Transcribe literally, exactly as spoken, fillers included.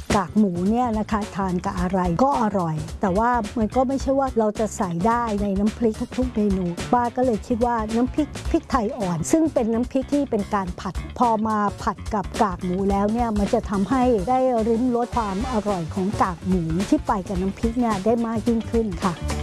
กากหมูเนี่ยนะคะทานกับอะไรก็อร่อยแต่ว่ามันก็ไม่ใช่ว่าเราจะใส่ได้ในน้ำพริกทุกๆเมนูป้าก็เลยคิดว่าน้ำพริกพริกไทยอ่อนซึ่งเป็นน้ำพริกที่เป็นการผัดพอมาผัดกับกากหมูแล้วเนี่ยมันจะทำให้ได้ริมรสความอร่อยของกากหมูที่ไปกับน้ำพริกเนี่ยได้มากยิ่งขึ้นค่ะ